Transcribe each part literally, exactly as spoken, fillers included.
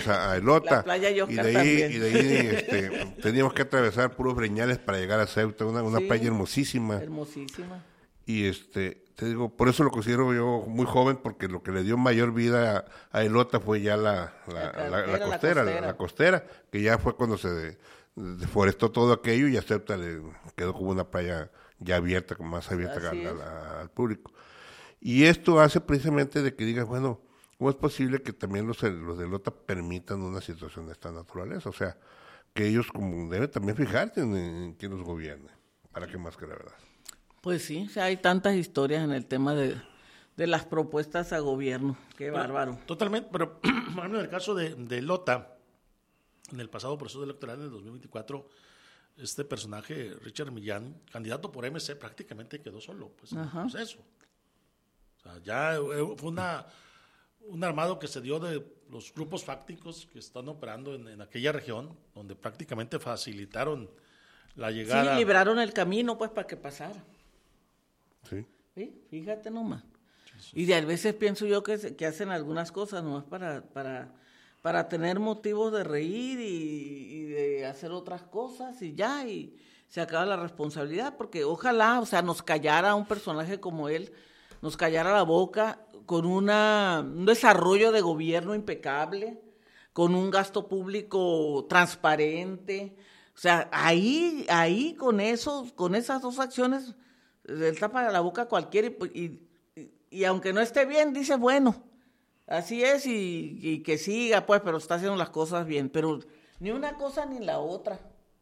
íbamos a, a Elota. La playa y Yoscar de ahí, también. y de ahí este, teníamos que atravesar puros breñales para llegar a Ceuta, una, una Sí, playa hermosísima. Hermosísima. Y este, te digo, por eso lo considero yo muy joven, porque lo que le dio mayor vida a, a Elota fue ya la, la, La la, la carretera, la costera, la, costera. la costera, que ya fue cuando se de- deforestó todo aquello y a Ceuta le quedó como una playa ya abierta, más abierta Así al, es. al- al público. Y esto hace precisamente de que digas, bueno, ¿cómo es posible que también los, los de Elota permitan una situación de esta naturaleza? O sea, que ellos como deben también fijarse en, en quién los gobierne, para que más que la verdad. Pues sí, o sea, hay tantas historias en el tema de, de las propuestas a gobierno. Qué Pero, bárbaro. Totalmente, pero por ejemplo, en el caso de, de Lota, en el pasado proceso electoral en el dos mil veinticuatro, este personaje, Richard Millán, candidato por M C, prácticamente quedó solo pues, en Ajá. el proceso. O sea, ya eh, fue una, un armado que se dio de los grupos fácticos que están operando en, en aquella región, donde prácticamente facilitaron la llegada. Sí, libraron el camino pues para que pasara. Sí. ¿Sí? Fíjate nomás. Y de a veces pienso yo que, se- que hacen algunas cosas nomás para, para, para tener motivos de reír y, y de hacer otras cosas y ya, y se acaba la responsabilidad, porque ojalá, o sea, nos callara un personaje como él, nos callara la boca con una, un desarrollo de gobierno impecable, con un gasto público transparente. O sea, ahí, ahí con eso, con esas dos acciones, él tapa la boca a cualquiera y, y, y, y aunque no esté bien, dice, bueno, así es y, y que siga, pues, pero está haciendo las cosas bien. Pero ni una cosa ni la otra.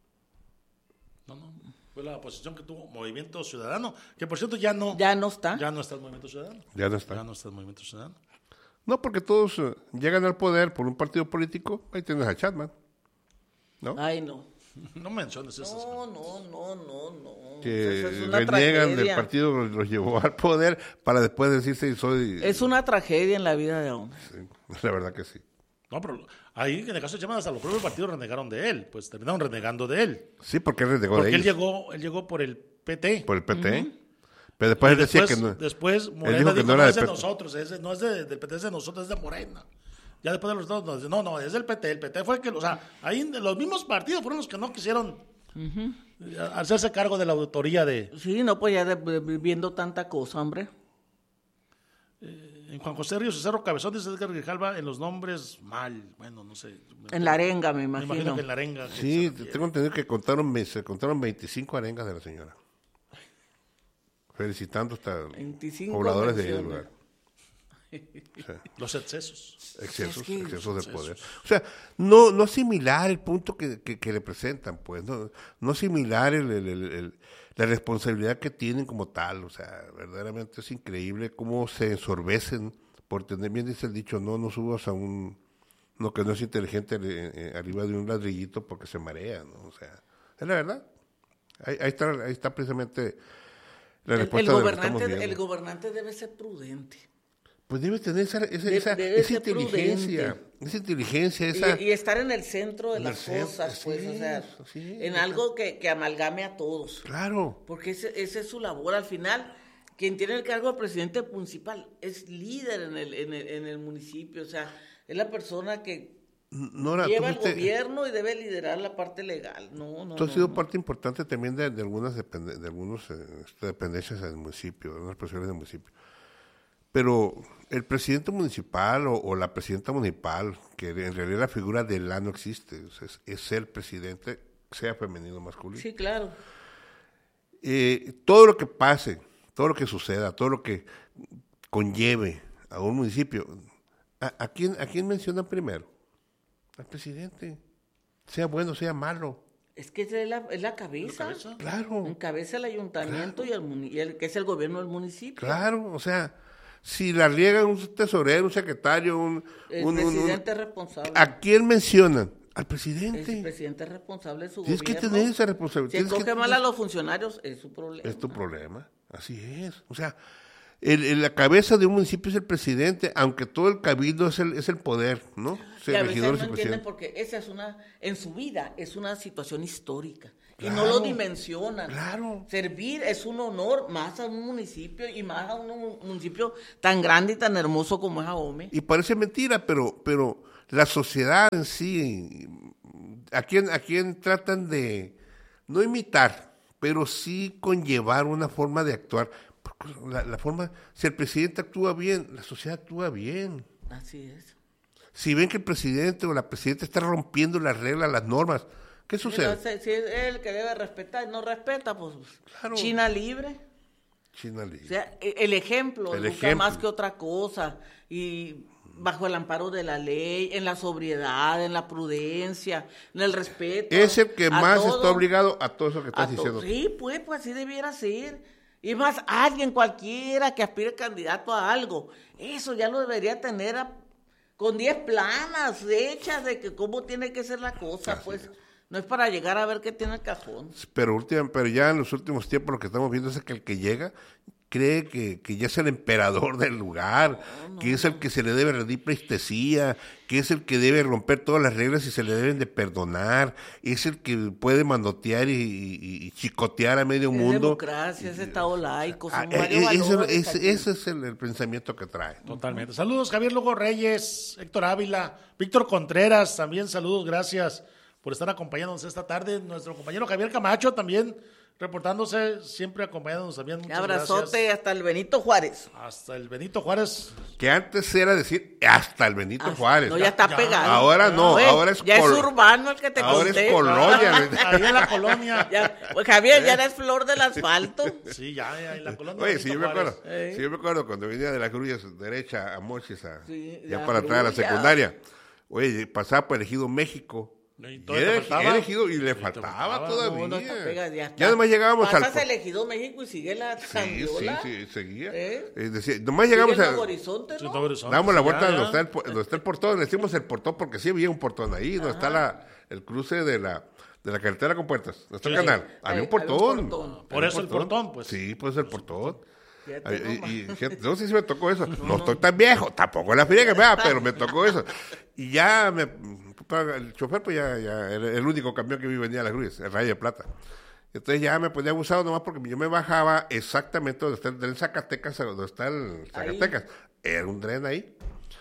No, no, fue la posición que tuvo Movimiento Ciudadano, que por cierto ya no, Ya no está. ya no está el Movimiento Ciudadano. Ya no está. Ya no está el Movimiento Ciudadano. No, porque todos eh, llegan al poder por un partido político, ahí tienes a Chapman, ¿no? Ay, no. No menciones esas. No, no, no, no, no. Que Eso es una reniegan del tragedia. partido que los llevó al poder para después decirse soy... Es una tragedia en la vida de hombre. Sí, la verdad que sí. No, pero ahí en el caso de Chapman hasta los propios partidos renegaron de él, pues terminaron renegando de él. Sí, porque él renegó Porque de él ellos, llegó, él llegó por el P T. por el P T. Pero después Y él decía después, que no... después Morena dijo dijo, que no no, era es de del P T. nosotros, es de- no es de- del P T, es de nosotros, es de Morena. Ya después de los dos, nos dice, no, no, es del P T, el P T fue el que, o sea, ahí los mismos partidos fueron los que no quisieron uh-huh. hacerse cargo de la autoría de... Sí, no, pues ya de- de- viendo tanta cosa, hombre. En Juan José Ríos y Cerro Cabezón, dice Edgar Grijalva, en los nombres mal, bueno, no sé. En la arenga, me Me imagino. imagino que en la arenga. que Sí, se refiere. tengo entendido que contaron, ve- se contaron veinticinco arengas de la señora. Felicitando hasta veinticinco pobladores de ahí del menciones. lugar. Sí. Los excesos. Excesos, Es que- excesos de excesos. poder. O sea, no, no similar el punto que, que, que le presentan, pues, no, no similar el, el- el- el- la responsabilidad que tienen como tal. O sea, verdaderamente es increíble cómo se ensorbecen por tener, bien dice el dicho, no, no subas a un, no que no es inteligente eh, eh, arriba de un ladrillito porque se marea, ¿no? O sea, es la verdad. Ahí, ahí está, ahí está precisamente la El, el respuesta de lo que estamos gobernante, viendo. el gobernante debe ser prudente. Pues debe tener esa, esa, De- esa, debe esa ser inteligencia, prudente. esa inteligencia, esa... Y, y estar en el centro de En las el centro, cosas, así pues, o sea, es, así es, en ajá. algo que, que amalgame a todos. Claro, Porque ese, ese es su labor. Al final, quien tiene el cargo de presidente municipal es líder en el, en el, en el municipio, o sea, es la persona que Nora, lleva tú, el fuiste- gobierno y debe liderar la parte legal. No, no, tú has no, sido no. parte importante también de, de algunas depende- de algunos eh, este, dependencias del municipio, de algunas personas del municipio. Pero el presidente municipal o, o la presidenta municipal, que en realidad la figura de la no existe, o sea, es, es el presidente, sea femenino o masculino. Sí, claro. Eh, todo lo que pase, todo lo que suceda, todo lo que conlleve a un municipio, ¿a, a quién, a quién mencionan primero? Al presidente, sea bueno, sea malo. Es que es la, es la cabeza. ¿La cabeza? Claro, Encabeza el ayuntamiento y, el, muni- y el que es el gobierno del municipio. claro, o sea, si la riegan un tesorero, un secretario, un... El un- un- un- presidente es responsable. ¿A quién mencionan? Al El presidente. presidente es responsable de su Tienes que gobierno. tener esa Si responsabilidad. tienes que escoge tener- mal a los funcionarios, es su problema. Es tu problema, así es. O sea, el, el- la cabeza de un municipio es el presidente, aunque todo el cabildo es el, es el poder, ¿no? Y a veces regidores no y entienden presidente. porque esa es una, en su vida, es una situación histórica. Y Claro, no lo dimensionan. claro. Servir es un honor más a un municipio y más a un municipio tan grande y tan hermoso como es Ahome. Y parece mentira, pero, pero la sociedad en sí, a quién, a quién tratan de no imitar, pero sí conllevar una forma de actuar. La, la forma, si el presidente actúa bien, la sociedad actúa bien. Así es. Si ven que el presidente o la presidenta está rompiendo las reglas, las normas, ¿qué sucede? Entonces, si es él que debe respetar y no respeta, pues Claro. China libre. China libre. O sea, e- el ejemplo, El educa ejemplo. más que otra cosa. Y bajo el amparo de la ley, en la sobriedad, en la prudencia, en el respeto. Es el que a más todo, está obligado a todo eso que a estás to- diciendo. Sí, pues, pues así debiera ser. Y más, alguien cualquiera que aspire candidato a algo, eso ya lo debería tener a- con diez planas hechas de que cómo tiene que ser la cosa, Así pues. es. No es para llegar a ver qué tiene el cajón. Pero, última, pero ya en los últimos tiempos lo que estamos viendo es que el que llega cree que, que ya es el emperador del lugar, no, no, que es el que se le debe rendir pleitesía, que es el que debe romper todas las reglas y se le deben de perdonar, es el que puede manotear y, y, y chicotear a medio Es mundo. democracia, es estado laico, son Ah, varios eh, ese, valores ese- aquí. ese es el, el pensamiento que trae. Totalmente. Saludos, Javier Lugo Reyes, Héctor Ávila, Víctor Contreras, también saludos, gracias por estar acompañándonos esta tarde. Nuestro compañero Javier Camacho también reportándose, siempre acompañándonos también. Muchas Abrazote gracias. hasta el Benito Juárez. Hasta el Benito Juárez. Que antes era decir hasta el Benito Ah, Juárez. No, ya está Ya. pegado. Ahora no, Oye, ahora es Ya col- es urbano el que te ahora conté. es colonia. Ahí en la colonia. Ya, pues, Javier, ya eres flor del asfalto. Sí, ya, ya en la colonia. Oye, Benito sí, yo me Juárez. acuerdo. Eh. Sí, yo me acuerdo cuando venía de la Cruz derecha a Mochis, a- Sí, ya la para entrar a la Grulla. secundaria. Oye, pasaba por Ejido México. Y Y todavía era, te faltaba. era Ejido y le Y te faltaba, faltaba. todavía. No, no está pegado, ya está. Ya nomás llegábamos al... Pasas elegido México y sigue la Sí, sí, Sandiola. sí, seguía. ¿Eh? Eh, decía, nomás llegamos Sigue a... el Nuevo Horizonte, Sí, ¿no? Nuevo Horizonte, Damos la sí, vuelta ya, donde ya. está, el, po- donde está el portón, le decimos el portón porque sí había un portón ahí, donde está la, el cruce de la, de la carretera con puertas, donde está el Sí, sí. canal. Ahí, Había un había un portón. portón. Por Había eso el portón, pues. Sí, pues el portón. Fíjate Ay, nomás. y, y fíjate, no sé si me tocó eso. No estoy tan viejo, tampoco la friega, ¿verdad? Pero me tocó eso. Y ya me, el chofer, pues ya, ya era el único camión que vi venía a las Cruz, el Rayo de Plata. Entonces ya me ponía abusado nomás porque yo me bajaba exactamente donde está el tren Zacatecas, donde está el Zacatecas. Era un tren ahí.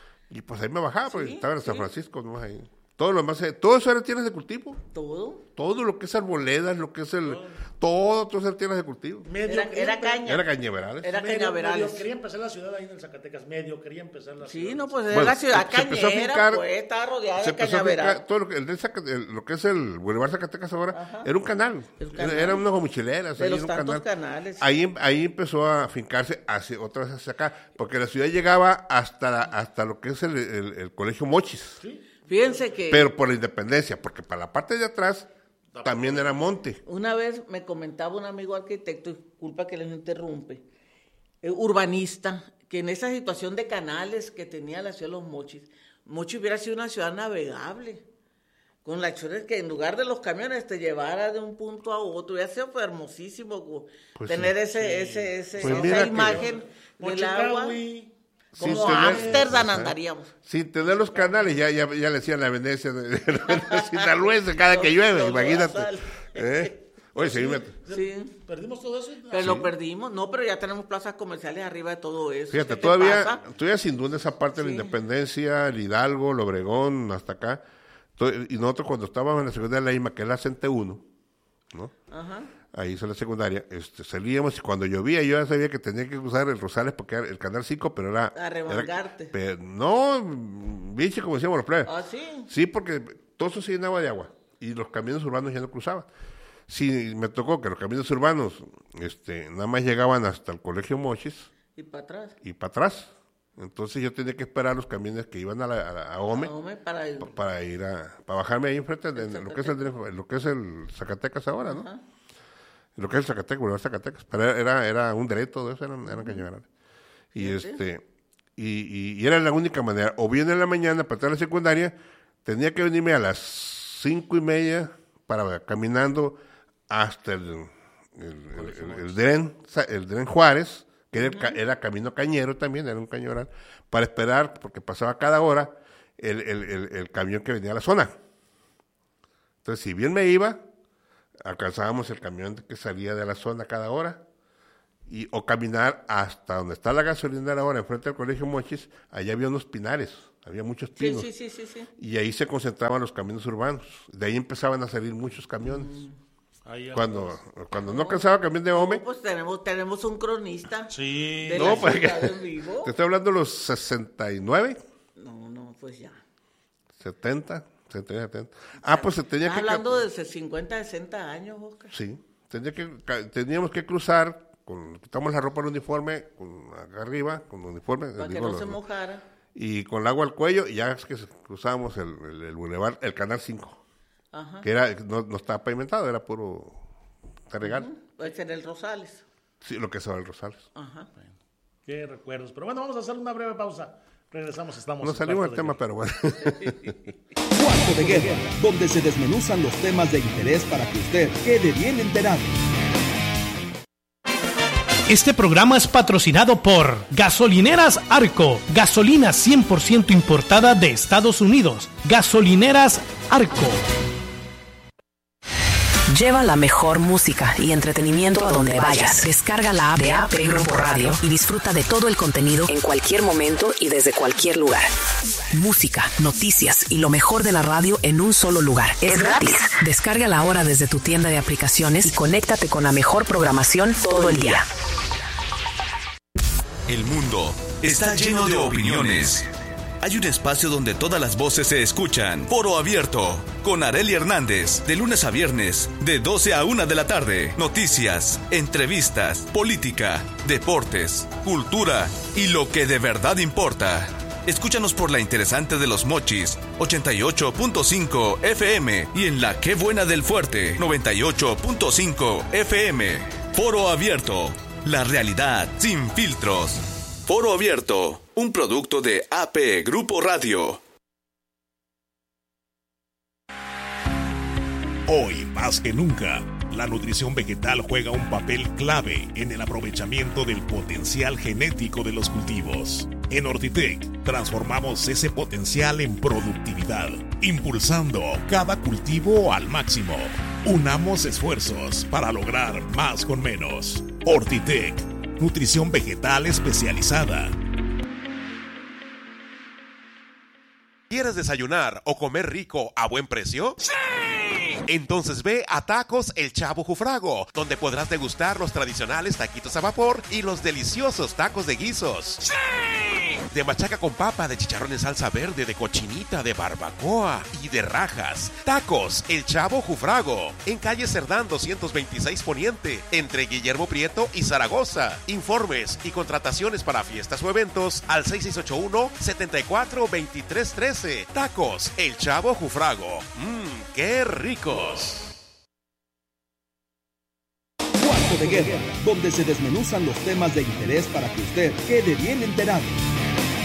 Y pues ahí me bajaba, porque Sí, estaba en San sí. Francisco, nomás ahí. Todo lo demás, eh, todo eso era tierras de cultivo. Todo. Todo lo que es arboledas, lo que es el... Todo, todo eso era tierras de cultivo. Medio Era, quería era empe- caña. Era cañaverales. Era medio- cañaverales. medio quería empezar la ciudad ahí en el Zacatecas, medio quería empezar la ciudad. Sí, no, pues Bueno, es la ciudad se empezó a cañera, fincar- pues, estaba rodeada Se de empezó a cañaveral. fincar todo lo que, el del Zaca- el- lo que es el Boulevard Zacatecas ahora, era un canal. El Era, canal. era unas gomichileras. De ahí los era un tantos canal. canales. Ahí, ahí empezó a fincarse hacia, otra vez hacia acá, porque la ciudad llegaba hasta, la- hasta lo que es el, el- el Colegio Mochis, Fíjense que pero por la independencia, porque para la parte de atrás también era monte. una vez me comentaba un amigo arquitecto, disculpa que les interrumpe, eh, urbanista, que en esa situación de canales que tenía la ciudad de Los Mochis, Mochis hubiera sido una ciudad navegable, con la acción que en lugar de los camiones te llevara de un punto a otro, hubiera sido pues, hermosísimo co- Pues tener sí. ese, ese, ese, Pues esa mira que- imagen del agua, Mochicahui. Sin como tener- Ámsterdam Ajá. andaríamos. Sin tener los canales, ya, ya, ya le decían la Venecia de, de, de sinaloense cada que llueve, Los- los imagínate. lodazal. ¿Eh? Oye, sí, me- Sí. Perdimos todo eso. Pero lo perdimos, no, pero ya tenemos plazas comerciales arriba de todo eso. Fíjate, ¿Qué te todavía, pasa? todavía sin duda esa parte de Sí. la Independencia, el Hidalgo, el Obregón, hasta acá. To- Y nosotros cuando estábamos en la secundaria de la I M A, que es la C E N T uno, ¿no? Ajá. Ahí hice la secundaria, este, salíamos y cuando llovía yo ya sabía que tenía que cruzar el Rosales porque era el canal cinco, pero era... Arremangarte. era- pero no, biche como decíamos los plebes. Ah, sí. Sí, porque todo eso se llenaba de agua y los caminos urbanos ya no cruzaban. Sí, me tocó que los caminos urbanos este, nada más llegaban hasta el Colegio Mochis Y para atrás. y para atrás. Entonces yo tenía que esperar los camiones que iban a, la, a, la- a Ome No, hombre, para el... pa- para ir a, para bajarme ahí enfrente de, de lo que es el, lo que es el Zacatecas ahora, ¿no? Ajá. Lo que es el Zacatecas, Boulevard Zacatecas. Pero era, era un derecho, todo eso eran, eran cañaverales. Y este, y, y, y era la única manera. O bien en la mañana para entrar a la secundaria, tenía que venirme a las cinco y media para caminando hasta el, el, el, el, el Dren, el Dren Juárez, que era, el ca- era camino cañero también, era un cañaveral, para esperar, porque pasaba cada hora el, el, el, el camión que venía a la zona. Entonces, si bien me iba, alcanzábamos el camión que salía de la zona cada hora, y, o caminar hasta donde está la gasolinera ahora, enfrente del Colegio Mochis, allá había unos pinares. había muchos Sí, pinos. sí, sí, sí, sí. Y ahí se concentraban los camiones urbanos. De ahí empezaban a salir muchos camiones. Mm. Ahí ya Cuando, cuando no alcanzaba camión de Ome, No, pues tenemos, tenemos un cronista. Sí. De No, la pues, ciudad en vivo. te estoy hablando de los sesenta y nueve, No, no, pues ya. setenta, setenta, setenta. Ah, pues se tenía Estás que... hablando de cincuenta, sesenta años, Oscar. Sí, tenía que, ca- teníamos que cruzar, con, quitamos la ropa del uniforme, con acá arriba, con el uniforme. Para que digo, no los- se mojara. Y con el agua al cuello, y ya es que cruzábamos el, el, el bulevar, el Canal cinco, Ajá. que era no, no estaba pavimentado, era puro terregal. Puede ser el Rosales. Sí, lo que es el Rosales. Ajá. Qué recuerdos. Pero bueno, vamos a hacer una breve pausa. Regresamos, estamos. No en salimos del Cuarto de tema, pero bueno. Cuarto de Guerra, donde se desmenuzan los temas de interés para que usted quede bien enterado. Este programa es patrocinado por Gasolineras Arco, gasolina cien por ciento importada de Estados Unidos. Gasolineras Arco. Lleva la mejor música y entretenimiento a donde vayas. Descarga la app de A P Grupo Radio y disfruta de todo el contenido en cualquier momento y desde cualquier lugar. Música, noticias y lo mejor de la radio en un solo lugar. Es gratis. Descárgala ahora desde tu tienda de aplicaciones y conéctate con la mejor programación todo el día. El mundo está lleno de opiniones. Hay un espacio donde todas las voces se escuchan. Foro Abierto, con Arely Hernández, de lunes a viernes, de doce a una de la tarde. Noticias, entrevistas, política, deportes, cultura y lo que de verdad importa. Escúchanos por la interesante de Los Mochis, ochenta y ocho punto cinco F M, y en la Qué Buena del Fuerte, noventa y ocho punto cinco F M. Foro Abierto, la realidad sin filtros. Foro Abierto, un producto de A P Grupo Radio. Hoy, más que nunca, la nutrición vegetal juega un papel clave en el aprovechamiento del potencial genético de los cultivos. En Ortitec, transformamos ese potencial en productividad, impulsando cada cultivo al máximo. Unamos esfuerzos para lograr más con menos. Ortitec, nutrición vegetal especializada. ¿Quieres desayunar o comer rico a buen precio? ¡Sí! Entonces ve a Tacos El Chavo Jufrago, donde podrás degustar los tradicionales taquitos a vapor y los deliciosos tacos de guisos. ¡Sí! De machaca con papa, de chicharrón en salsa verde, de cochinita, de barbacoa y de rajas. Tacos El Chavo Jufrago, en calle Cerdán doscientos veintiséis Poniente, entre Guillermo Prieto y Zaragoza. Informes y contrataciones para fiestas o eventos al seis seis ocho uno, siete cuatro, dos tres uno tres. Tacos El Chavo Jufrago. Mmm, qué ricos. Cuarto de Guerra, donde se desmenuzan los temas de interés para que usted quede bien enterado.